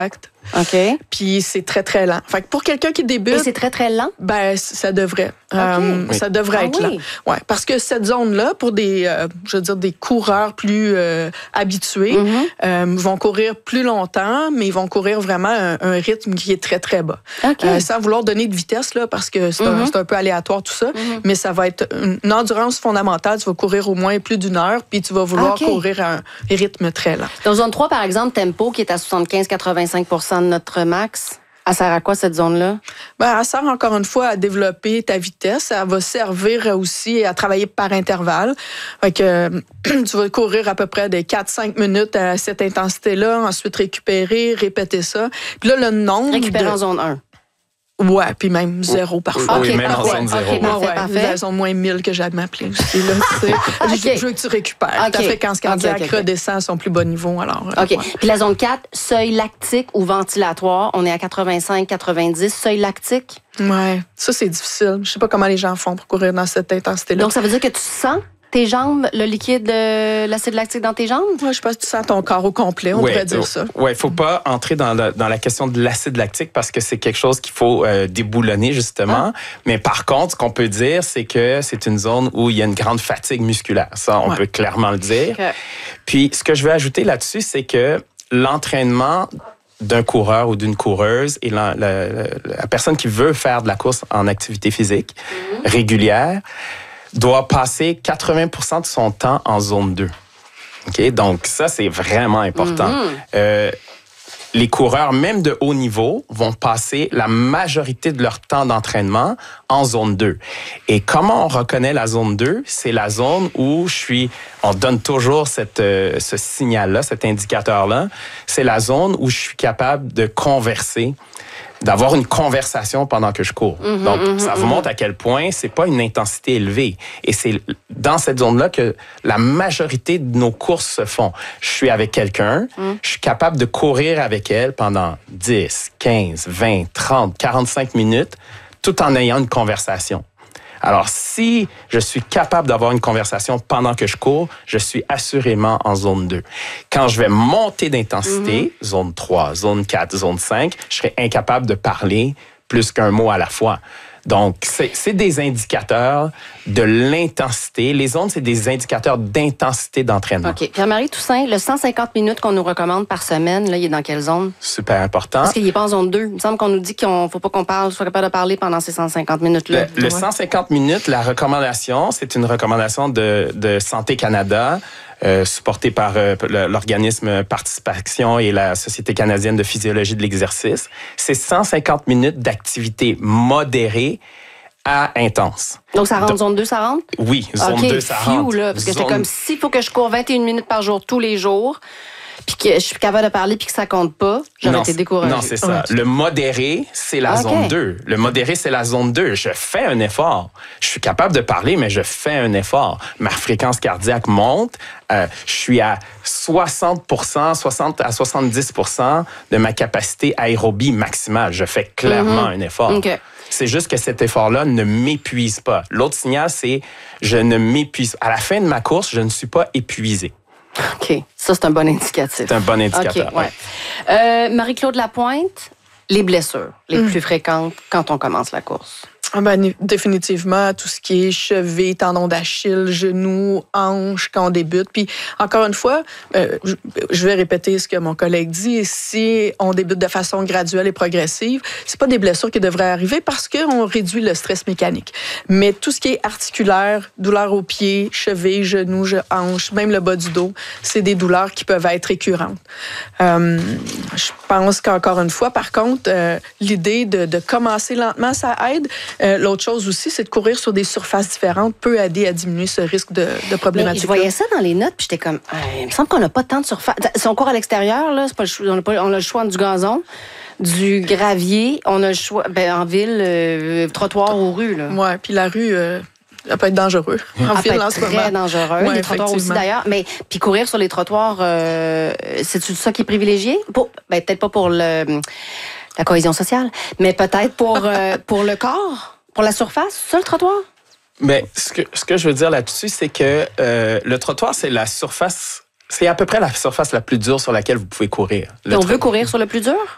Exact. OK. Puis c'est très, très lent. Fait que pour quelqu'un qui débute... Et c'est très, très lent? Ben, ça devrait. Ça devrait être oui. lent. Ouais, parce que cette zone-là, pour des, je veux dire, des coureurs plus habitués, vont courir plus longtemps, mais ils vont courir vraiment un rythme qui est très, très bas. Okay. Sans vouloir donner de vitesse, là, parce que c'est un peu aléatoire tout ça, mais ça va être une endurance fondamentale. Tu vas courir au moins plus d'1 heure, puis tu vas vouloir courir à un rythme très lent. Dans zone 3, par exemple, tempo, qui est à 75-85% de notre max, elle sert à quoi, cette zone-là? Ben, elle sert encore une fois à développer ta vitesse. Elle va servir aussi à travailler par intervalle. Fait que, tu vas courir à peu près de 4-5 minutes à cette intensité-là, ensuite récupérer, répéter ça. Puis là, le nombre... Récupérer en zone 1. Ouais, puis même 0 parfois. Oui, même en zone 0. Parfait. La zone moins 1000 que j'aime m'appeler aussi. Là, je veux que tu récupères. Ta fréquence cardiaque redescend à son plus bas niveau. Alors, OK. Puis la zone 4, seuil lactique ou ventilatoire, on est à 85-90. Seuil lactique? Ouais, ça, c'est difficile. Je sais pas comment les gens font pour courir dans cette intensité-là. Donc, ça veut dire que tu sens tes jambes, le liquide, l'acide lactique dans tes jambes? Ouais, je pense que tu sens ton corps au complet, on pourrait dire ça. Oui, il ne faut pas entrer dans la question de l'acide lactique parce que c'est quelque chose qu'il faut déboulonner, justement. Mais par contre, ce qu'on peut dire, c'est que c'est une zone où il y a une grande fatigue musculaire. Ça, on peut clairement le dire. Okay. Puis, ce que je veux ajouter là-dessus, c'est que l'entraînement d'un coureur ou d'une coureuse et la personne qui veut faire de la course en activité physique régulière doit passer 80% de son temps en zone 2. Okay? Donc, ça, c'est vraiment important. Les coureurs, même de haut niveau, vont passer la majorité de leur temps d'entraînement en zone 2. Et comment on reconnaît la zone 2? C'est la zone où on donne toujours ce signal-là, cet indicateur-là. C'est la zone où je suis capable de converser, d'avoir une conversation pendant que je cours. Donc, ça vous montre à quel point c'est pas une intensité élevée. Et c'est dans cette zone-là que la majorité de nos courses se font. Je suis avec quelqu'un, je suis capable de courir avec elle pendant 10, 15, 20, 30, 45 minutes, tout en ayant une conversation. Alors, si je suis capable d'avoir une conversation pendant que je cours, je suis assurément en zone 2. Quand je vais monter d'intensité, zone 3, zone 4, zone 5, je serai incapable de parler plus qu'un mot à la fois. Donc, c'est des indicateurs de l'intensité. Les zones, c'est des indicateurs d'intensité d'entraînement. OK. Pierre-Marie Toussaint, le 150 minutes qu'on nous recommande par semaine, là, il est dans quelle zone? Super important. Parce qu'il n'est pas en zone 2. Il me semble qu'on nous dit qu'il ne faut pas qu'on soit capable de parler pendant ces 150 minutes-là. Le 150 minutes, la recommandation, c'est une recommandation de Santé Canada, supporté par l'organisme Participation et la Société canadienne de physiologie de l'exercice. C'est 150 minutes d'activité modérée à intense. Donc, ça rentre zone 2, ça rentre? Oui, zone 2, ça rentre. Là, parce que c'est comme s'il faut que je cours 21 minutes par jour, tous les jours, puis que je suis capable de parler puis que ça compte pas, j'aurais été découragée. Non, c'est ça. Le modéré, c'est la zone 2. Le modéré, c'est la zone 2. Je fais un effort. Je suis capable de parler, mais je fais un effort. Ma fréquence cardiaque monte. Je suis à 60% à 70% de ma capacité aérobie maximale. Je fais clairement un effort. Okay. C'est juste que cet effort-là ne m'épuise pas. L'autre signal, c'est je ne m'épuise. À la fin de ma course, je ne suis pas épuisé. OK. Ça, c'est un bon indicatif. C'est un bon indicateur. Okay, ouais. Marie-Claude Lapointe, les blessures les plus fréquentes quand on commence la course. Ah ben, définitivement, tout ce qui est cheville, tendon d'Achille, genoux, hanches quand on débute. Puis, encore une fois, je vais répéter ce que mon collègue dit. Si on débute de façon graduelle et progressive, c'est pas des blessures qui devraient arriver parce qu'on réduit le stress mécanique. Mais tout ce qui est articulaire, douleur aux pieds, cheville, genoux, hanches, même le bas du dos, c'est des douleurs qui peuvent être récurrentes. Je pense qu'encore une fois, par contre, l'idée de commencer lentement, ça aide. L'autre chose aussi, c'est de courir sur des surfaces différentes peut aider à diminuer ce risque de problématique. Je voyais ça dans les notes, puis j'étais comme, il me semble qu'on n'a pas tant de surface. Si on court à l'extérieur, là, on a le choix du gazon, du gravier, on a le choix, en ville, trottoir ou rue. Oui, puis la rue... Ça peut être dangereux. Ça peut être très dangereux. Ouais, les trottoirs aussi, d'ailleurs. Mais puis courir sur les trottoirs, c'est-tu ça qui est privilégié? Peut-être pas pour la cohésion sociale, mais peut-être pour le corps, pour la surface, ça, le trottoir? Mais ce que je veux dire là-dessus, c'est que le trottoir, c'est la surface... C'est à peu près la surface la plus dure sur laquelle vous pouvez courir. On veut courir sur le plus dur?